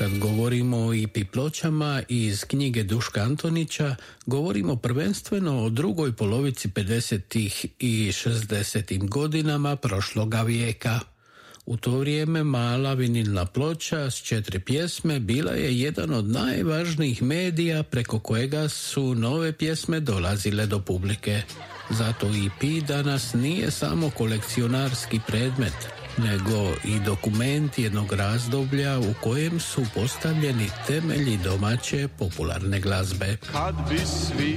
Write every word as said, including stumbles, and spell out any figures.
Kad govorimo o E P pločama iz knjige Duška Antonića, govorimo prvenstveno o drugoj polovici pedesetih i šezdesetih godinama prošloga vijeka. U to vrijeme mala vinilna ploča s četiri pjesme bila je jedan od najvažnijih medija preko kojega su nove pjesme dolazile do publike. Zato E P danas nije samo kolekcionarski predmet, nego i dokument jednog razdoblja u kojem su postavljeni temelji domaće popularne glazbe. Kad bi svi